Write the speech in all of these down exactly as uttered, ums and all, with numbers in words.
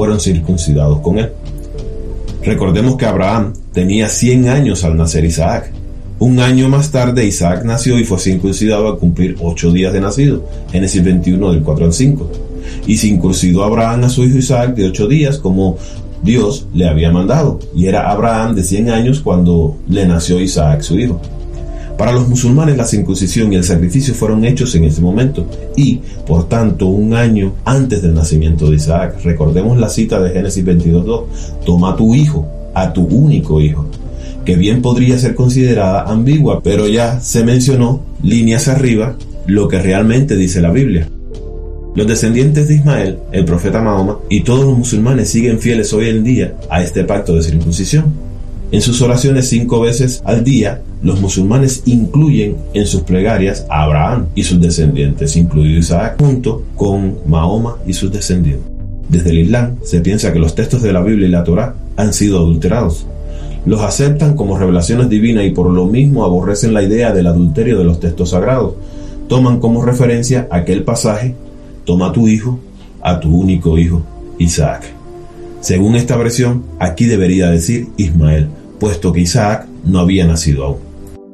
fueron circuncidados con él. Recordemos que Abraham tenía cien años al nacer Isaac. Un año más tarde Isaac nació y fue circuncidado al cumplir ocho días de nacido, Génesis veintiuno del cuatro al cinco. Y circuncidó Abraham a su hijo Isaac de ocho días como Dios le había mandado, y era Abraham de cien años cuando le nació Isaac su hijo. Para los musulmanes la circuncisión y el sacrificio fueron hechos en ese momento y, por tanto, un año antes del nacimiento de Isaac. Recordemos la cita de Génesis veintidós dos: toma a tu hijo, a tu único hijo, que bien podría ser considerada ambigua, pero ya se mencionó líneas arriba lo que realmente dice la Biblia. Los descendientes de Ismael, el profeta Mahoma, y todos los musulmanes siguen fieles hoy en día a este pacto de circuncisión. En sus oraciones cinco veces al día, los musulmanes incluyen en sus plegarias a Abraham y sus descendientes, incluido Isaac, junto con Mahoma y sus descendientes. Desde el Islam se piensa que los textos de la Biblia y la Torá han sido adulterados. Los aceptan como revelaciones divinas y por lo mismo aborrecen la idea del adulterio de los textos sagrados. Toman como referencia aquel pasaje: toma a tu hijo, a tu único hijo, Isaac. Según esta versión, aquí debería decir Ismael, puesto que Isaac no había nacido aún.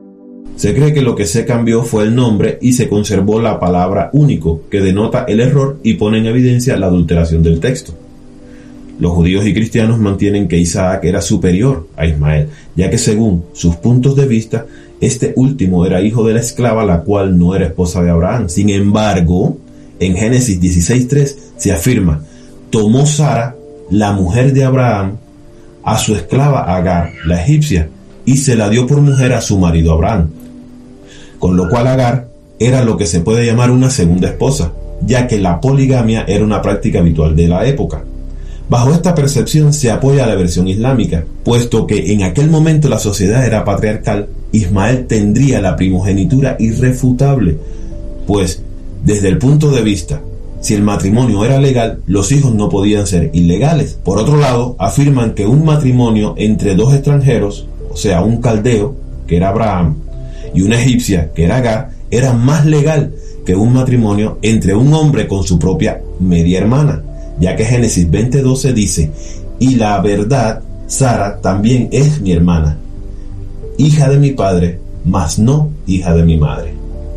Se cree que lo que se cambió fue el nombre y se conservó la palabra único, que denota el error y pone en evidencia la adulteración del texto. Los judíos y cristianos mantienen que Isaac era superior a Ismael, ya que según sus puntos de vista, este último era hijo de la esclava, la cual no era esposa de Abraham. Sin embargo, en Génesis dieciséis tres se afirma: tomó Sara, la mujer de Abraham, a su esclava Agar, la egipcia, y se la dio por mujer a su marido Abraham. Con lo cual Agar era lo que se puede llamar una segunda esposa, ya que la poligamia era una práctica habitual de la época. Bajo esta percepción se apoya la versión islámica, puesto que en aquel momento la sociedad era patriarcal. Ismael tendría la primogenitura irrefutable, pues desde el punto de vista, si el matrimonio era legal, los hijos no podían ser ilegales. Por otro lado, afirman que un matrimonio entre dos extranjeros, o sea, un caldeo, que era Abraham, y una egipcia, que era Agar, era más legal que un matrimonio entre un hombre con su propia media hermana, ya que Génesis veinte doce dice: y la verdad, Sara también es mi hermana, hija de mi padre, mas no hija de mi madre.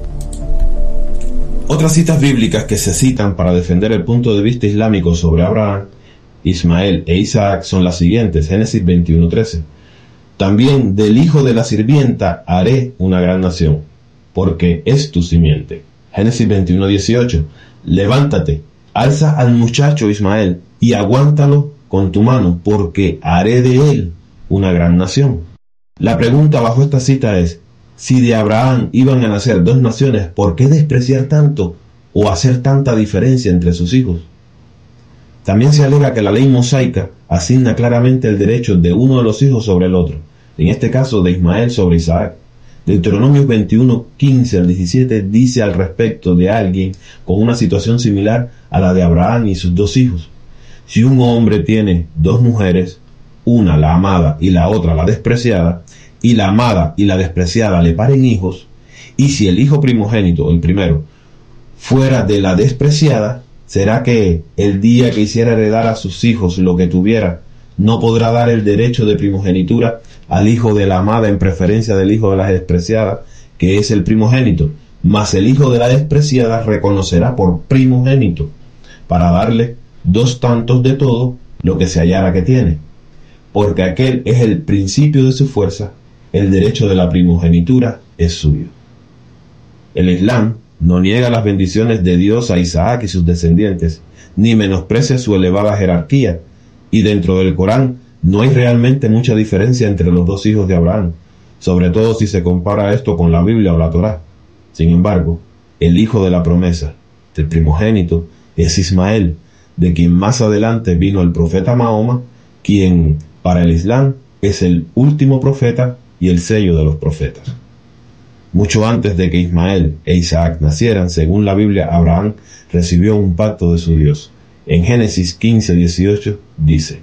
Otras citas bíblicas que se citan para defender el punto de vista islámico sobre Abraham, Ismael e Isaac son las siguientes. Génesis veintiuno trece: también del hijo de la sirvienta haré una gran nación, porque es tu simiente. Génesis veintiuno dieciocho: levántate, alza al muchacho Ismael y aguántalo con tu mano, porque haré de él una gran nación. La pregunta bajo esta cita es: si de Abraham iban a nacer dos naciones, ¿por qué despreciar tanto o hacer tanta diferencia entre sus hijos? También se alega que la ley mosaica asigna claramente el derecho de uno de los hijos sobre el otro, en este caso de Ismael sobre Isaac. Deuteronomio veintiuno quince al diecisiete dice al respecto de alguien con una situación similar a la de Abraham y sus dos hijos: si un hombre tiene dos mujeres, una la amada y la otra la despreciada, y la amada y la despreciada le paren hijos, y si el hijo primogénito, el primero, fuera de la despreciada, ¿será que el día que hiciera heredar a sus hijos lo que tuviera, no podrá dar el derecho de primogenitura al hijo de la amada en preferencia del hijo de la despreciada, que es el primogénito? Mas el hijo de la despreciada reconocerá por primogénito, para darle dos tantos de todo lo que se hallara que tiene, porque aquel es el principio de su fuerza. El derecho de la primogenitura es suyo. El Islam no niega las bendiciones de Dios a Isaac y sus descendientes, ni menosprecia su elevada jerarquía, y dentro del Corán no hay realmente mucha diferencia entre los dos hijos de Abraham, sobre todo si se compara esto con la Biblia o la Torá. Sin embargo, el hijo de la promesa, del primogénito, es Ismael, de quien más adelante vino el profeta Mahoma, quien para el Islam es el último profeta y el sello de los profetas. Mucho antes de que Ismael e Isaac nacieran, según la Biblia, Abraham recibió un pacto de su Dios. En Génesis quince dieciocho dice: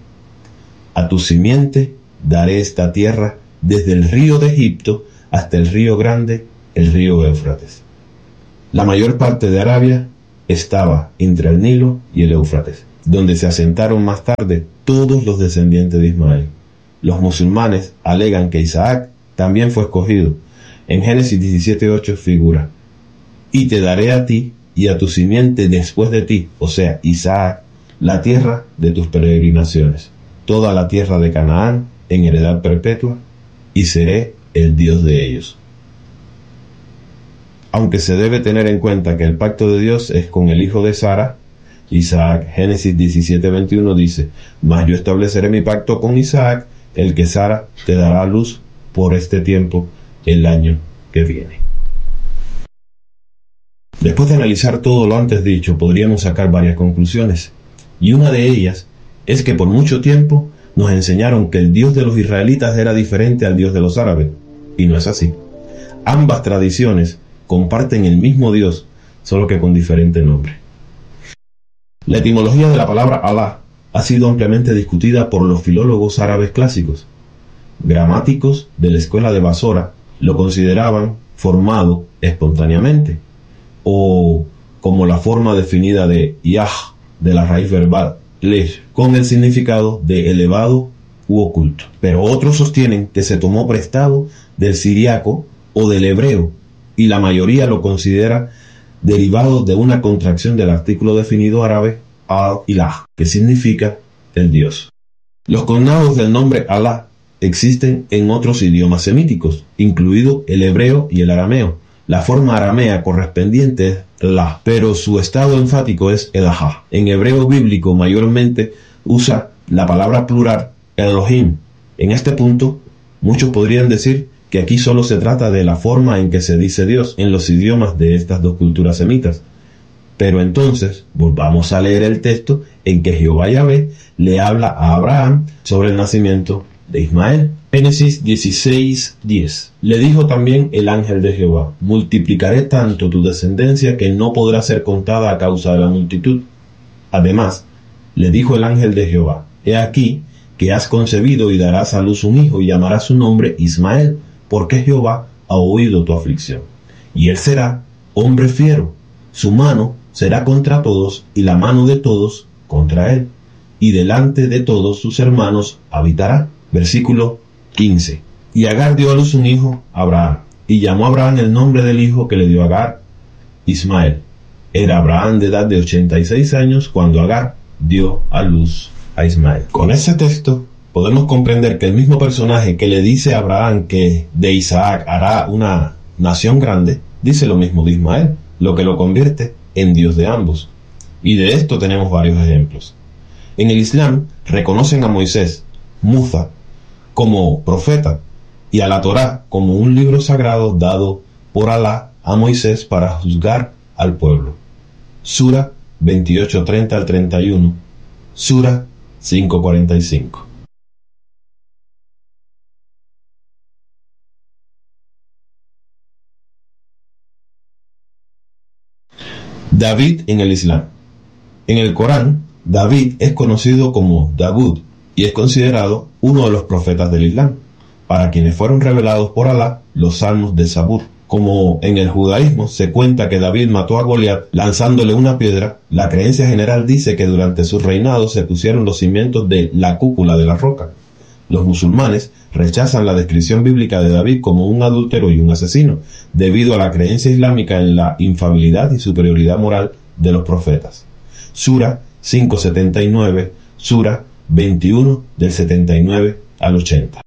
a tu simiente daré esta tierra desde el río de Egipto hasta el río grande, el río Éufrates. La mayor parte de Arabia estaba entre el Nilo y el Éufrates, donde se asentaron más tarde todos los descendientes de Ismael. Los musulmanes alegan que Isaac también fue escogido. En Génesis diecisiete ocho figura: y te daré a ti y a tu simiente después de ti, o sea, Isaac, la tierra de tus peregrinaciones, toda la tierra de Canaán en heredad perpetua, y seré el Dios de ellos. Aunque se debe tener en cuenta que el pacto de Dios es con el hijo de Sara, Isaac, Génesis diecisiete veintiuno dice: mas yo estableceré mi pacto con Isaac, el que Sara te dará a luz por este tiempo, el año que viene. Después de analizar todo lo antes dicho, podríamos sacar varias conclusiones, y una de ellas es que por mucho tiempo nos enseñaron que el Dios de los israelitas era diferente al Dios de los árabes, y no es así. Ambas tradiciones comparten el mismo Dios, solo que con diferente nombre. La etimología de la palabra Alá ha sido ampliamente discutida por los filólogos árabes clásicos. Gramáticos de la escuela de Basora lo consideraban formado espontáneamente, o como la forma definida de Yah, de la raíz verbal Lesh, con el significado de elevado u oculto. Pero otros sostienen que se tomó prestado del siriaco o del hebreo, y la mayoría lo considera derivado de una contracción del artículo definido árabe al-Ilah, que significa el Dios. Los cognados del nombre Alá existen en otros idiomas semíticos, incluido el hebreo y el arameo. La forma aramea correspondiente es la, pero su estado enfático es Elah. En hebreo bíblico mayormente usa la palabra plural Elohim. En este punto, muchos podrían decir que aquí solo se trata de la forma en que se dice Dios en los idiomas de estas dos culturas semitas. Pero entonces, volvamos a leer el texto en que Jehová Yahvé le habla a Abraham sobre el nacimiento de Ismael. Génesis dieciséis diez. Le dijo también el ángel de Jehová: multiplicaré tanto tu descendencia que no podrá ser contada a causa de la multitud. Además, le dijo el ángel de Jehová: he aquí que has concebido y darás a luz un hijo y llamarás su nombre Ismael, porque Jehová ha oído tu aflicción. Y él será hombre fiero, su mano será contra todos y la mano de todos contra él, y delante de todos sus hermanos habitará. Versículo quince. Y Agar dio a luz un hijo, Abraham, y llamó a Abraham el nombre del hijo que le dio Agar, Ismael. Era Abraham de edad de ochenta y seis años cuando Agar dio a luz a Ismael. Con ese texto podemos comprender que el mismo personaje que le dice a Abraham que de Isaac hará una nación grande, dice lo mismo de Ismael, lo que lo convierte en Dios de ambos. Y de esto tenemos varios ejemplos. En el Islam reconocen a Moisés, Musa, como profeta, y a la Torá como un libro sagrado dado por Alá a Moisés para juzgar al pueblo. Sura veintiocho treinta al treinta y uno, Sura cinco cuarenta y cinco. David en el Islam. En el Corán, David es conocido como Dawud y es considerado uno de los profetas del Islam, para quienes fueron revelados por Alá los salmos de Zabur. Como en el judaísmo se cuenta que David mató a Goliat lanzándole una piedra, la creencia general dice que durante su reinado se pusieron los cimientos de la cúpula de la roca. Los musulmanes rechazan la descripción bíblica de David como un adúltero y un asesino, debido a la creencia islámica en la infalibilidad y superioridad moral de los profetas. Sura cinco setenta y nueve, Sura veintiuno del setenta y nueve al ochenta.